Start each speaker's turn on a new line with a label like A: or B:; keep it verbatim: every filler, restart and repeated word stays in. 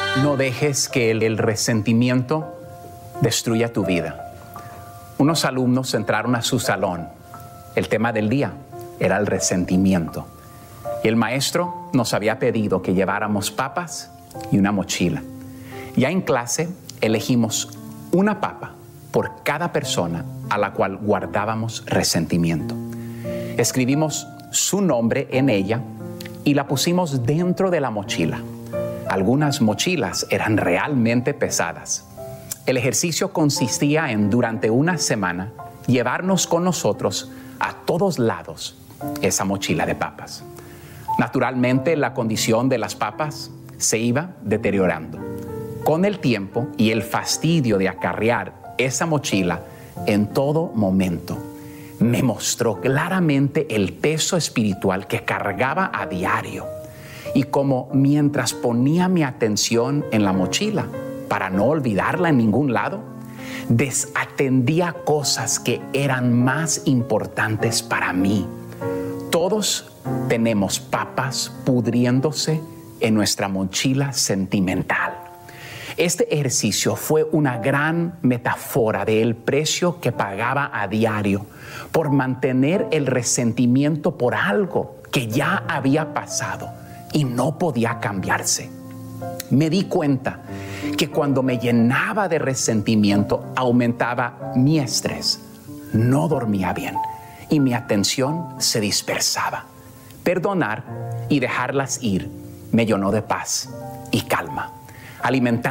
A: No dejes que el, el resentimiento destruya tu vida. Unos alumnos entraron a su salón. El tema del día era el resentimiento. Y el maestro nos había pedido que lleváramos papas y una mochila. Ya en clase elegimos una papa por cada persona a la cual guardábamos resentimiento. Escribimos su nombre en ella y la pusimos dentro de la mochila. Algunas mochilas eran realmente pesadas. El ejercicio consistía en, durante una semana, llevarnos con nosotros a todos lados esa mochila de papas. Naturalmente, la condición de las papas se iba deteriorando. Con el tiempo y el fastidio de acarrear esa mochila en todo momento, me mostró claramente el peso espiritual que cargaba a diario y como mientras ponía mi atención en la mochila para no olvidarla en ningún lado, desatendía cosas que eran más importantes para mí. Todos tenemos papas pudriéndose en nuestra mochila sentimental. Este ejercicio fue una gran metáfora del precio que pagaba a diario por mantener el resentimiento por algo que ya había pasado y no podía cambiarse. Me di cuenta que cuando me llenaba de resentimiento aumentaba mi estrés, no dormía bien y mi atención se dispersaba. Perdonar y dejarlas ir me llenó de paz y calma, alimentando